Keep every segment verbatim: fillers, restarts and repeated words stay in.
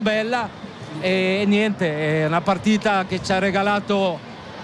bella e niente, è una partita che ci ha regalato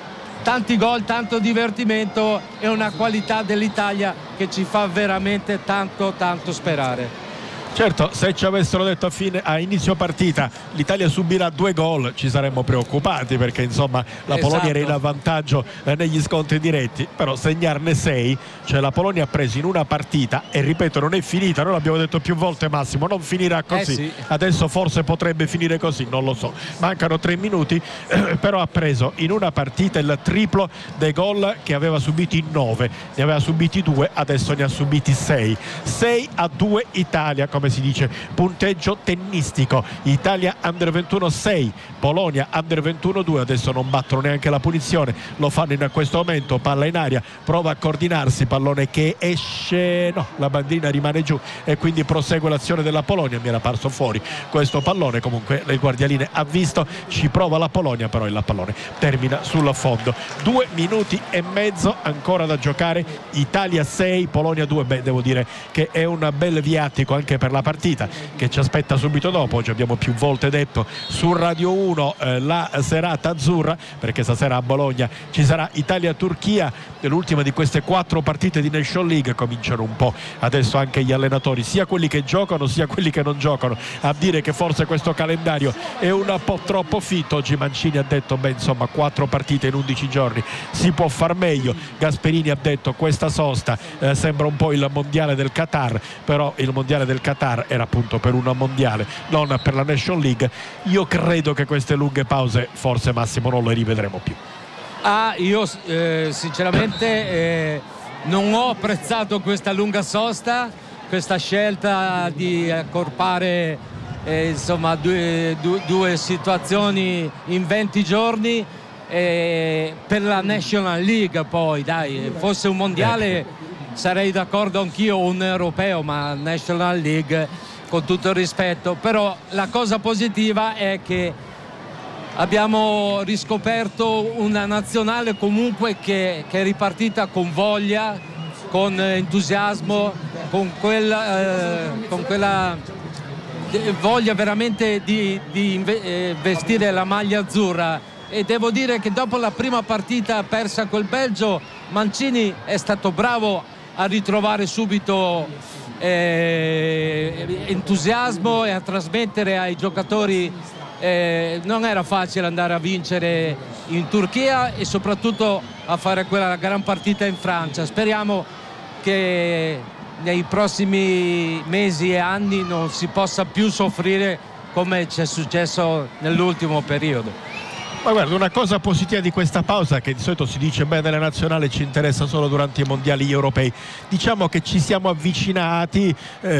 tanti gol, tanto divertimento e una qualità dell'Italia che ci fa veramente tanto tanto sperare. Certo, se ci avessero detto a, fine, a inizio partita l'Italia subirà due gol ci saremmo preoccupati, perché insomma la Esatto. Polonia era in avvantaggio eh, negli scontri diretti, però segnarne sei, cioè la Polonia ha preso in una partita, e ripeto non è finita, noi l'abbiamo detto più volte Massimo, non finirà così, eh sì. Adesso forse potrebbe finire così, non lo so, mancano tre minuti, eh, però ha preso in una partita il triplo dei gol che aveva subiti in nove, ne aveva subiti due, adesso ne ha subiti sei, sei a due Italia, come si dice, punteggio tennistico. Italia under ventuno sei, Polonia under ventuno due, adesso non battono neanche la punizione, lo fanno in questo momento, palla in aria, prova a coordinarsi, pallone che esce, no, la bandina rimane giù e quindi prosegue l'azione della Polonia. Mi era parso fuori questo pallone, comunque le guardialine ha visto, ci prova la Polonia, però il pallone termina sul fondo. Due minuti e mezzo ancora da giocare, Italia sei, Polonia due. Beh, devo dire che è un bel viatico anche per la partita che ci aspetta subito dopo. Oggi abbiamo più volte detto su Radio uno eh, la serata azzurra, perché stasera a Bologna ci sarà Italia-Turchia, l'ultima di queste quattro partite di Nation League. Cominciano un po' adesso anche gli allenatori, sia quelli che giocano sia quelli che non giocano, a dire che forse questo calendario è un po' troppo fit. Oggi Mancini ha detto beh insomma quattro partite in undici giorni si può far meglio. Gasperini ha detto questa sosta eh, sembra un po' il mondiale del Qatar, però il mondiale del Qatar era appunto per una mondiale, non per la Nation League. Io credo che queste lunghe pause forse Massimo non le rivedremo più. Ah, io eh, sinceramente eh, non ho apprezzato questa lunga sosta, questa scelta di accorpare eh, insomma due, due, due situazioni in venti giorni eh, per la National League. Poi dai, fosse un mondiale sarei d'accordo anch'io, un europeo, ma National League con tutto il rispetto. Però la cosa positiva è che abbiamo riscoperto una nazionale comunque che, che è ripartita con voglia, con entusiasmo, con quella, eh, con quella voglia veramente di, di vestire la maglia azzurra. E devo dire che dopo la prima partita persa col Belgio, Mancini è stato bravo a ritrovare subito eh, entusiasmo e a trasmettere ai giocatori. Eh, non era facile andare a vincere in Turchia e soprattutto a fare quella gran partita in Francia. Speriamo che nei prossimi mesi e anni non si possa più soffrire come ci è successo nell'ultimo periodo. Ma guarda, una cosa positiva di questa pausa, che di solito si dice beh nella nazionale ci interessa solo durante i mondiali europei, diciamo che ci siamo avvicinati,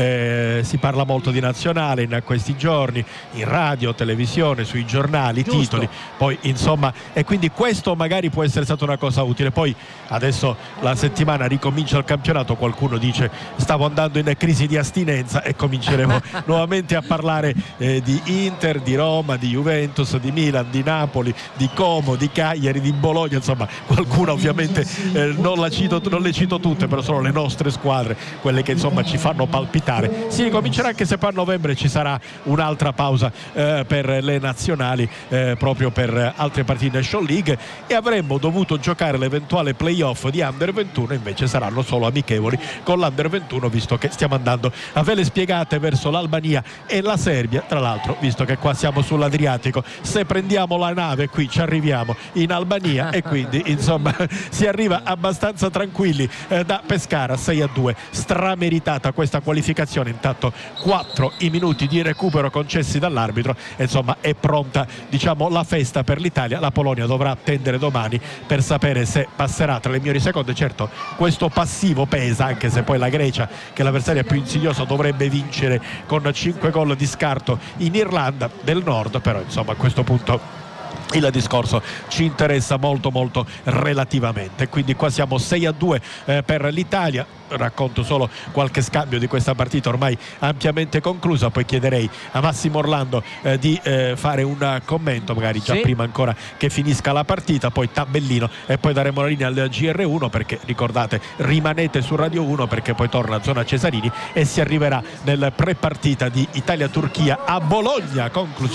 eh, si parla molto di nazionale in questi giorni, in radio, televisione, sui giornali, Giusto. Titoli, poi insomma, e quindi questo magari può essere stata una cosa utile. Poi adesso la settimana ricomincia il campionato, qualcuno dice stavo andando in crisi di astinenza e cominceremo nuovamente a parlare eh, di Inter, di Roma, di Juventus, di Milan, di Napoli, di Como, di Cagliari, di Bologna, insomma qualcuna ovviamente eh, non, la cito, non le cito tutte, però sono le nostre squadre quelle che insomma ci fanno palpitare. Si ricomincerà, anche se poi a novembre ci sarà un'altra pausa eh, per le nazionali, eh, proprio per altre partite Nation League, e avremmo dovuto giocare l'eventuale playoff di Under ventuno, invece saranno solo amichevoli con l'Under ventuno, visto che stiamo andando a vele spiegate verso l'Albania e la Serbia. Tra l'altro, visto che qua siamo sull'Adriatico, se prendiamo la nave qui ci arriviamo in Albania e quindi insomma si arriva abbastanza tranquilli eh, da Pescara. Sei a due, strameritata questa qualificazione. Intanto quattro i minuti di recupero concessi dall'arbitro, insomma è pronta diciamo la festa per l'Italia. La Polonia dovrà attendere domani per sapere se passerà tra le migliori seconde. Certo, questo passivo pesa, anche se poi la Grecia, che è l'avversaria più insidiosa, dovrebbe vincere con cinque gol di scarto in Irlanda del Nord, però insomma a questo punto il discorso ci interessa molto molto relativamente. Quindi qua siamo sei a due eh, per l'Italia. Racconto solo qualche scambio di questa partita ormai ampiamente conclusa, poi chiederei a Massimo Orlando eh, di eh, fare un commento magari già sì. prima ancora che finisca la partita, poi tabellino e poi daremo la linea al G R uno, perché ricordate rimanete su Radio uno perché poi torna Zona Cesarini e si arriverà nel pre-partita di Italia-Turchia a Bologna. Conclusione